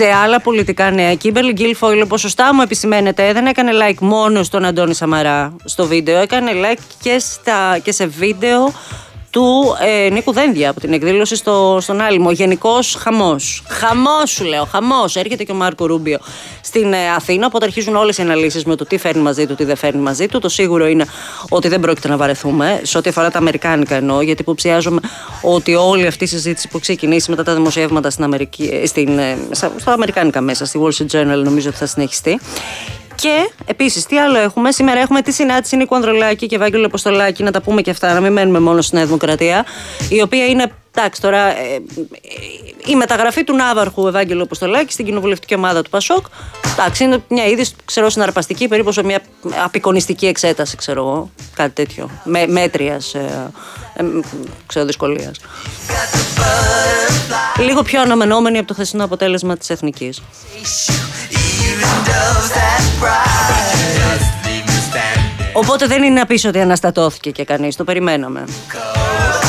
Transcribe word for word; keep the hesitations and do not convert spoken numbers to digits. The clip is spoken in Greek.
Σε άλλα πολιτικά νέα, Κίμπερλι Γκίλφοιλ, όπως σωστά μου επισημαίνεται, δεν έκανε like μόνο στον Αντώνη Σαμαρά στο βίντεο, έκανε like και, στα, και σε βίντεο του ε, Νίκου Δένδια από την εκδήλωση στο, στον Άλυμο. Γενικός χαμός. Χαμός σου λέω, χαμός. Έρχεται και ο Μάρκο Ρούμπιο στην ε, Αθήνα, οπότε αρχίζουν όλες οι αναλύσεις με το τι φέρνει μαζί του, τι δεν φέρνει μαζί του. Το σίγουρο είναι ότι δεν πρόκειται να βαρεθούμε, σε ό,τι αφορά τα αμερικάνικα εννοώ, γιατί υποψιάζομαι ότι όλη αυτή η συζήτηση που ξεκινήσει μετά τα δημοσιεύματα στην Αμερική, στην, ε, στα αμερικάνικα μέσα, στη Wall Street Journal, νομίζω ότι θα συνεχιστεί. Και επίσης, τι άλλο έχουμε? Σήμερα έχουμε τη συνάντηση Νίκου Ανδρουλάκη και Ευάγγελου Αποστολάκη, να τα πούμε και αυτά, να μην μένουμε μόνο στη Νέα Δημοκρατία, η οποία είναι, εντάξει τώρα, ε, ε, η μεταγραφή του ναύαρχου Ευάγγελου Αποστολάκη στην κοινοβουλευτική ομάδα του Πασόκ. Εντάξει, είναι μια είδηση, ξέρω, συναρπαστική, περίπου σε μια απεικονιστική εξέταση, ξέρω εγώ, κάτι τέτοιο, με, μέτριας, ε, ε, ξέρω, δυσκολίας. Λίγο πιο αναμενόμενη από το χθεσινό αποτέλεσμα της Εθνικής. Οπότε δεν είναι να πεις ότι αναστατώθηκε και κανείς, το περιμέναμε.